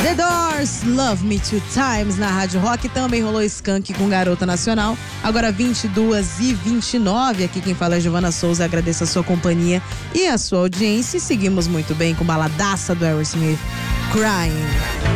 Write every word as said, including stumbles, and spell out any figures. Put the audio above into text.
The Doors, Love Me Two Times na Rádio Rock. Também rolou Skank com Garota Nacional. Agora vinte e duas e vinte e nove. Aqui quem fala é Giovana Souza. Agradeço a sua companhia e a sua audiência. E seguimos muito bem com baladaça do Aerosmith, Crying.